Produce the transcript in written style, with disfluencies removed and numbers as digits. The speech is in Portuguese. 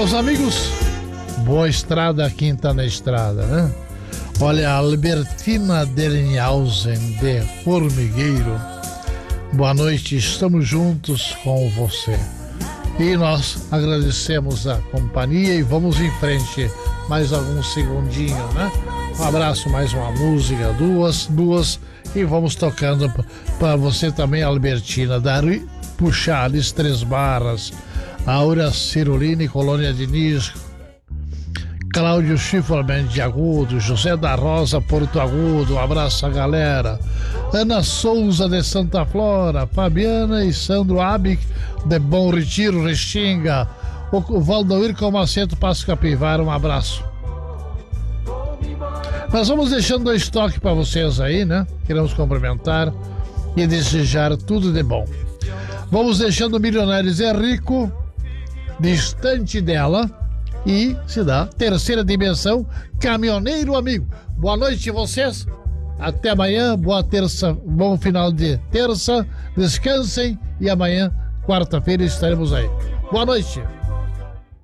Meus amigos, boa estrada quem tá na estrada, né? Olha, a Albertina Dernhausen de Formigueiro. Boa noite, estamos juntos com você. E nós agradecemos a companhia e vamos em frente mais alguns segundinhos, né? Um abraço, mais uma música, duas e vamos tocando para você também, Albertina, Dari Puxales, Três Barras, Áurea Cirulini, Colônia Diniz, Cláudio Schifferman de Agudo, José da Rosa, Porto Agudo, um abraço a galera. Ana Souza de Santa Flora, Fabiana e Sandro Abic de Bom Retiro, Restinga, o Valdoir Comaceto, Passo Capivara, um abraço. Nós vamos deixando o estoque para vocês aí, né? Queremos cumprimentar e desejar tudo de bom. Vamos deixando o Milionários é Rico, Distante Dela e se dá Terceira Dimensão, Caminhoneiro Amigo. Boa noite vocês, até amanhã, boa terça, bom final de terça, descansem e amanhã, quarta-feira, estaremos aí. Boa noite.